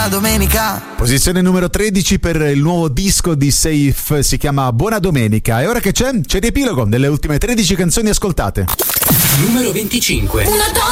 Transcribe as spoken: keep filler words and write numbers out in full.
buona domenica. Posizione numero tredici per il nuovo disco di Safe, si chiama Buona Domenica. E ora che c'è? C'è l'epilogo delle ultime tredici canzoni ascoltate. Numero venticinque. Una